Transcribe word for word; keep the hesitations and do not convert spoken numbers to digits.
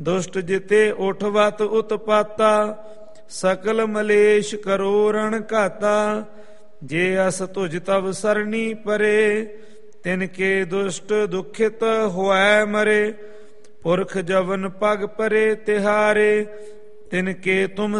ਦੁਸ਼ਟ ਜਿਤੇ ਉਠਵਤ ਉਤਪਾਤਾ, ਸਕਲ ਮਲੇਸ਼ ਕਰੋ ਰਣ ਘਾਤਾ। ਜੇ ਅਸ ਤੁਜ ਤਵ ਸਰਣੀ ਪਰੇ, ਤਿਨ ਕੇ ਦੁਸ਼ਟ ਦੁਖਿਤ ਹੋਐ ਮਰੇ। ਪੁਰਖ ਜਵਨ ਪਗ ਪਰੇ ਤਿਹਾਰੇ, ਤਿਨ ਕੇ ਤੁਮ